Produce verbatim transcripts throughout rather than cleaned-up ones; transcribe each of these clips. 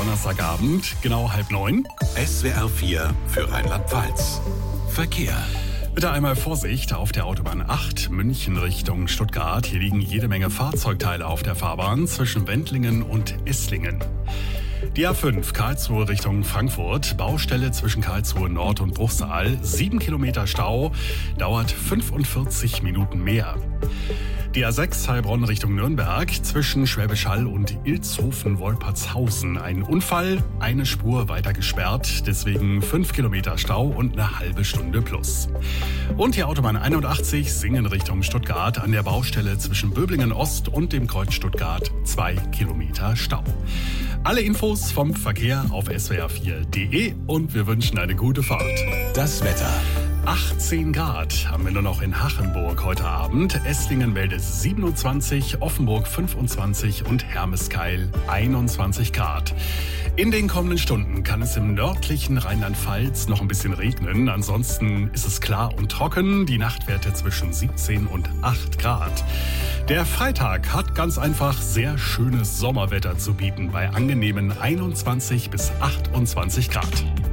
Donnerstagabend, genau halb neun. S W R vier für Rheinland-Pfalz. Verkehr. Bitte einmal Vorsicht auf der Autobahn acht, München Richtung Stuttgart. Hier liegen jede Menge Fahrzeugteile auf der Fahrbahn zwischen Wendlingen und Esslingen. Die A fünf, Karlsruhe Richtung Frankfurt, Baustelle zwischen Karlsruhe Nord und Bruchsal, sieben Kilometer Stau, dauert fünfundvierzig Minuten mehr. Die A sechs, Heilbronn Richtung Nürnberg, zwischen Schwäbisch Hall und Ilshofen-Wolpertshausen. Ein Unfall, eine Spur weiter gesperrt, deswegen fünf Kilometer Stau und eine halbe Stunde plus. Und die Autobahn einundachtzig, Singen Richtung Stuttgart, an der Baustelle zwischen Böblingen Ost und dem Kreuz Stuttgart, zwei Kilometer Stau. Alle Infos vom Verkehr auf S W R vier punkt de und wir wünschen eine gute Fahrt. Das Wetter. achtzehn Grad haben wir nur noch in Hachenburg heute Abend. Esslingen meldet siebenundzwanzig, Offenburg fünfundzwanzig und Hermeskeil einundzwanzig Grad. In den kommenden Stunden kann es im nördlichen Rheinland-Pfalz noch ein bisschen regnen. Ansonsten ist es klar und trocken. Die Nachtwerte zwischen siebzehn und acht Grad. Der Freitag hat ganz einfach sehr schönes Sommerwetter zu bieten bei angenehmen einundzwanzig bis achtundzwanzig Grad.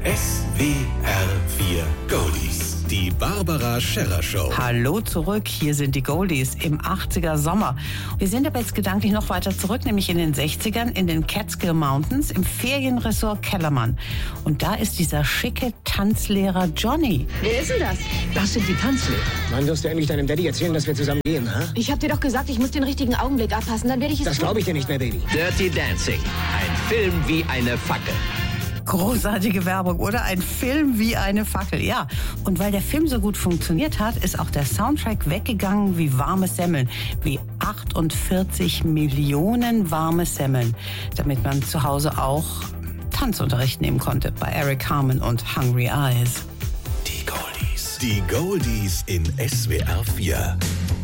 S W R vier Goldies. Die Barbara Scherrer Show. Hallo zurück, hier sind die Goldies im achtziger Sommer. Wir sind aber jetzt gedanklich noch weiter zurück, nämlich in den sechzigern in den Catskill Mountains im Ferienresort Kellermann. Und da ist dieser schicke Tanzlehrer Johnny. Wer ist denn das? Das sind die Tanzlehrer. Wann wirst du endlich deinem Daddy erzählen, dass wir zusammen gehen, ha? Ich hab dir doch gesagt, ich muss den richtigen Augenblick abpassen, dann werde ich es Das tun. glaube ich dir nicht mehr, Baby. Dirty Dancing. Ein Film wie eine Fackel. Großartige Werbung, oder? Ein Film wie eine Fackel, ja. Und weil der Film so gut funktioniert hat, ist auch der Soundtrack weggegangen wie warme Semmeln. Wie achtundvierzig Millionen warme Semmeln. Damit man zu Hause auch Tanzunterricht nehmen konnte bei Eric Carmen und Hungry Eyes. Die Goldies. Die Goldies in S W R vier.